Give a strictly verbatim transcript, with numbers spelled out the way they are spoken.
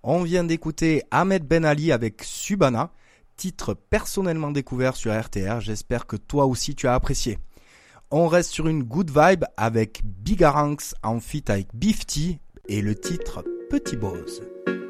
On vient d'écouter Ahmed Ben Ali avec Subhana, titre personnellement découvert sur R T R, j'espère que toi aussi tu as apprécié. On reste sur une good vibe avec Bigaranx en feat avec Bifty et le titre Petit Boss.